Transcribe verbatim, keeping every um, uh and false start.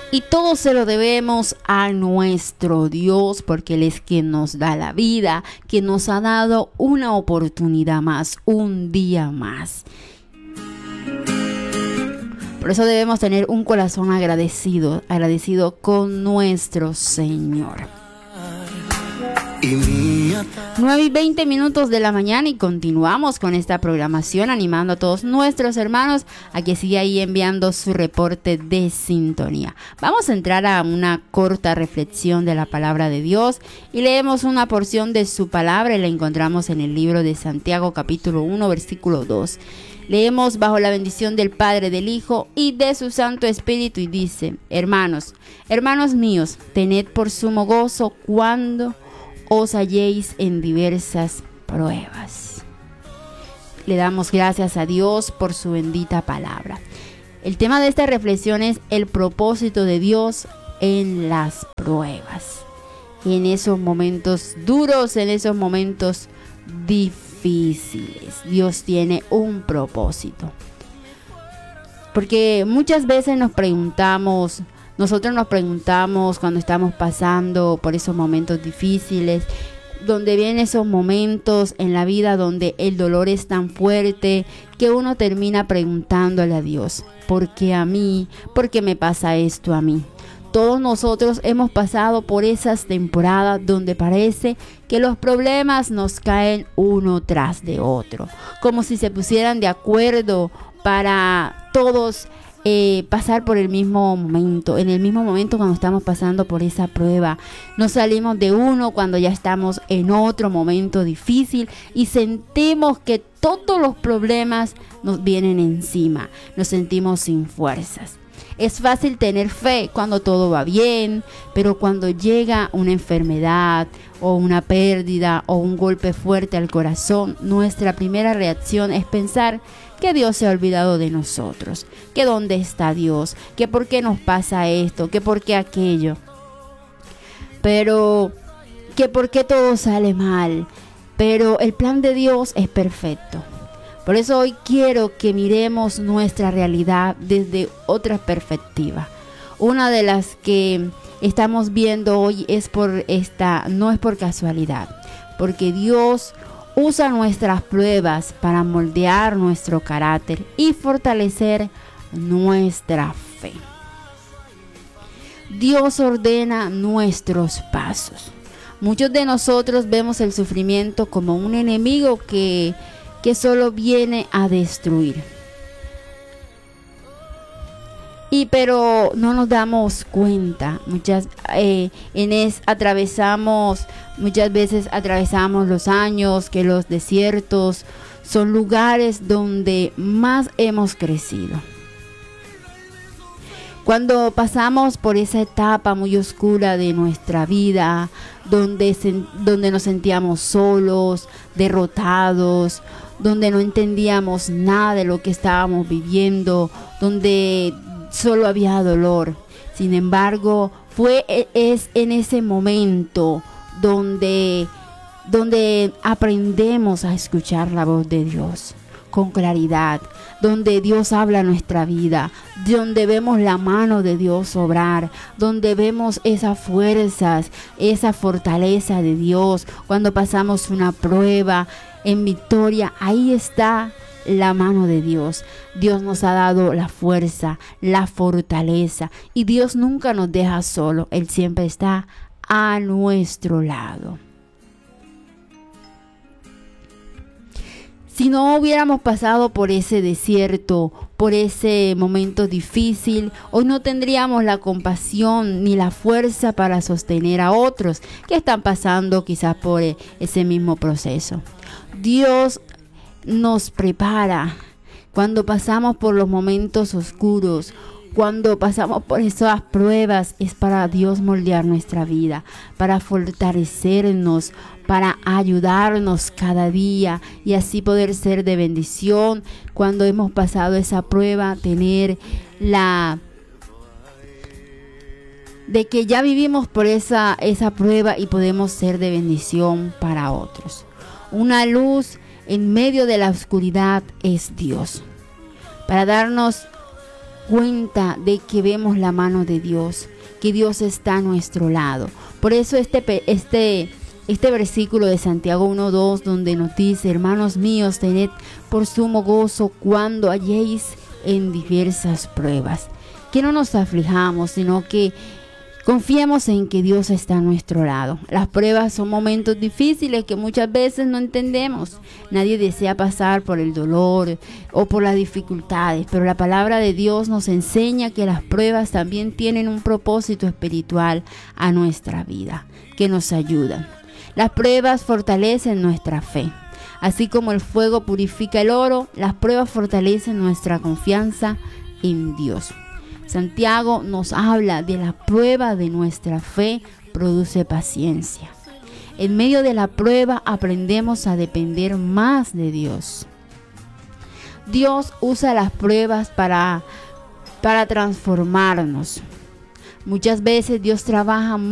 Y todo se lo debemos a nuestro Dios, porque Él es quien nos da la vida, quien nos ha dado una oportunidad más, un día más. Por eso debemos tener un corazón agradecido, agradecido con nuestro Señor. nueve y veinte minutos de la mañana y continuamos con esta programación, animando a todos nuestros hermanos a que siga ahí enviando su reporte de sintonía. Vamos a entrar a una corta reflexión de la palabra de Dios y leemos una porción de su palabra y la encontramos en el libro de Santiago capítulo uno versículo dos. Leemos bajo la bendición del Padre, del Hijo y de su Santo Espíritu y dice: Hermanos, hermanos míos, tened por sumo gozo cuando os halléis en diversas pruebas. Le damos gracias a Dios por su bendita palabra. El tema de esta reflexión es el propósito de Dios en las pruebas. En esos momentos duros, en esos momentos difíciles, Dios tiene un propósito. Porque muchas veces nos preguntamos, Nosotros nos preguntamos cuando estamos pasando por esos momentos difíciles, donde vienen esos momentos en la vida donde el dolor es tan fuerte que uno termina preguntándole a Dios: ¿por qué a mí? ¿Por qué me pasa esto a mí? Todos nosotros hemos pasado por esas temporadas donde parece que los problemas nos caen uno tras de otro, como si se pusieran de acuerdo para todos Eh, pasar por el mismo momento, en el mismo momento cuando estamos pasando por esa prueba. Nos salimos de uno cuando ya estamos en otro momento difícil y sentimos que todos los problemas nos vienen encima, nos sentimos sin fuerzas. Es fácil tener fe cuando todo va bien, pero cuando llega una enfermedad o una pérdida o un golpe fuerte al corazón, nuestra primera reacción es pensar que Dios se ha olvidado de nosotros, que dónde está Dios, que por qué nos pasa esto, que por qué aquello, pero que por qué todo sale mal. Pero el plan de Dios es perfecto. Por eso hoy quiero que miremos nuestra realidad desde otra perspectiva. Una de las que estamos viendo hoy es por esta, no es por casualidad, porque Dios usa nuestras pruebas para moldear nuestro carácter y fortalecer nuestra fe. Dios ordena nuestros pasos. Muchos de nosotros vemos el sufrimiento como un enemigo que, que solo viene a destruir. Y pero no nos damos cuenta, muchas eh, en es atravesamos muchas veces atravesamos los años, que los desiertos son lugares donde más hemos crecido. Cuando pasamos por esa etapa muy oscura de nuestra vida, donde se, donde nos sentíamos solos, derrotados, donde no entendíamos nada de lo que estábamos viviendo, donde solo había dolor. Sin embargo, fue es en ese momento donde, donde aprendemos a escuchar la voz de Dios con claridad, donde Dios habla nuestra vida, donde vemos la mano de Dios obrar, donde vemos esas fuerzas, esa fortaleza de Dios. Cuando pasamos una prueba en victoria, ahí está la mano de Dios. Dios nos ha dado la fuerza, la fortaleza, y Dios nunca nos deja solo. Él siempre está a nuestro lado. Si no hubiéramos pasado por ese desierto, por ese momento difícil, hoy no tendríamos la compasión ni la fuerza para sostener a otros que están pasando quizás por ese mismo proceso. Dios nos prepara cuando pasamos por los momentos oscuros, cuando pasamos por esas pruebas, es para Dios moldear nuestra vida, para fortalecernos, para ayudarnos cada día y así poder ser de bendición. Cuando hemos pasado esa prueba, tener la de que ya vivimos por esa, esa prueba y podemos ser de bendición para otros. Una luz en medio de la oscuridad es Dios, para darnos cuenta de que vemos la mano de Dios, que Dios está a nuestro lado. Por eso este, este, este versículo de Santiago uno dos, donde nos dice: hermanos míos, tened por sumo gozo cuando halléis en diversas pruebas. Que no nos aflijamos, sino que confiemos en que Dios está a nuestro lado. Las pruebas son momentos difíciles que muchas veces no entendemos. Nadie desea pasar por el dolor o por las dificultades, pero la palabra de Dios nos enseña que las pruebas también tienen un propósito espiritual a nuestra vida, que nos ayudan. Las pruebas fortalecen nuestra fe. Así como el fuego purifica el oro, las pruebas fortalecen nuestra confianza en Dios. Santiago nos habla de la prueba de nuestra fe produce paciencia. En medio de la prueba aprendemos a depender más de Dios. Dios usa las pruebas para, para transformarnos. Muchas veces Dios trabaja más